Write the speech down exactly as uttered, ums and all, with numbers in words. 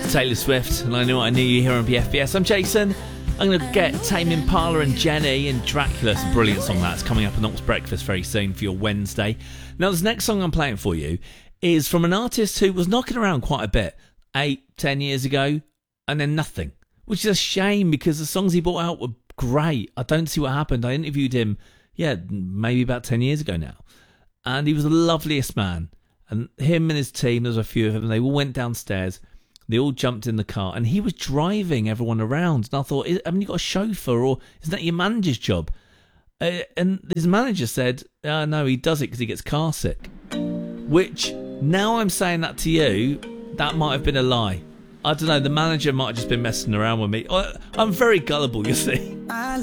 Taylor Swift, and I Knew What I Knew You here on B F B S. I'm Jason. I'm going to get Tame Impala and Jenny and Dracula. It's a brilliant song that's coming up on Knox Breakfast very soon for your Wednesday. Now, this next song I'm playing for you is from an artist who was knocking around quite a bit eight, ten years ago, and then nothing, which is a shame because the songs he brought out were great. I don't see what happened. I interviewed him, yeah, maybe about ten years ago now, and he was the loveliest man. And him and his team, there's a few of them, they all went downstairs. They all jumped in the car, and he was driving everyone around. And I thought, haven't you got a chauffeur, or isn't that your manager's job? Uh, and his manager said, uh, no, he does it because he gets car sick. Which, now I'm saying that to you, that might have been a lie. I don't know, the manager might have just been messing around with me. I'm very gullible, you see.